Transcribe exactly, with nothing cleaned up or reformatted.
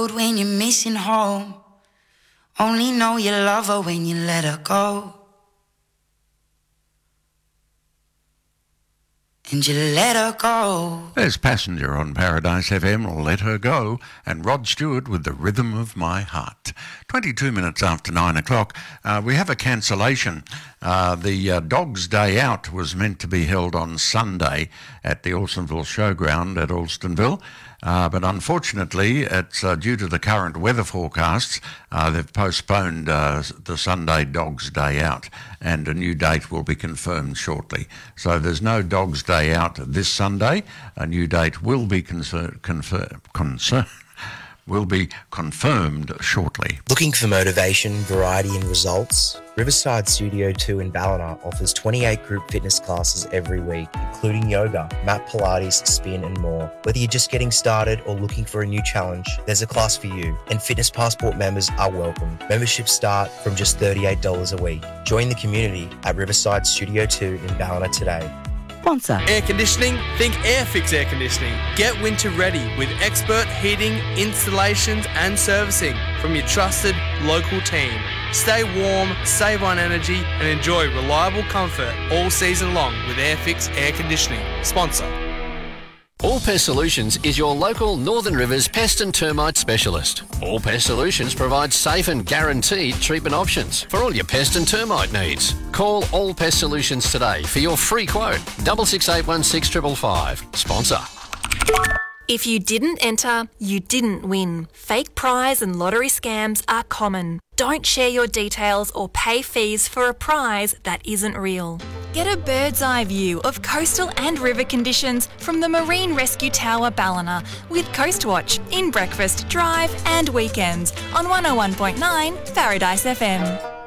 road when you're missing home. Only know you love her when you let her go. And you let her go. There's Passenger on Paradise F M, or Let Her Go, and Rod Stewart with The Rhythm of My Heart. twenty-two minutes after nine o'clock, uh, we have a cancellation. Uh, the uh, Dogs Day Out was meant to be held on Sunday at the Alstonville Showground at Alstonville, uh, but unfortunately, it's uh, due to the current weather forecasts, uh, they've postponed uh, the Sunday Dogs Day Out, and a new date will be confirmed shortly. So there's no Dogs Day Out this Sunday. A new date will be concer- confer- concern. will be confirmed shortly. Looking for motivation, variety and results? Riverside Studio two in Ballina offers twenty-eight group fitness classes every week, including yoga, mat Pilates, spin and more. Whether you're just getting started or looking for a new challenge, there's a class for you, and Fitness Passport members are welcome. Memberships start from just thirty-eight dollars a week. Join the community at Riverside Studio two in Ballina today. Sponsor. Air conditioning? Think Airfix Air Conditioning. Get winter ready with expert heating, installations and servicing from your trusted local team. Stay warm, save on energy and enjoy reliable comfort all season long with Airfix Air Conditioning. Sponsor. All Pest Solutions is your local Northern Rivers pest and termite specialist. All Pest Solutions provides safe and guaranteed treatment options for all your pest and termite needs. Call All Pest Solutions today for your free quote. six six eight one six five five five. Sponsor. If you didn't enter, you didn't win. Fake prize and lottery scams are common. Don't share your details or pay fees for a prize that isn't real. Get a bird's eye view of coastal and river conditions from the Marine Rescue Tower Ballina with Coastwatch in breakfast, drive and weekends on one oh one point nine Paradise F M.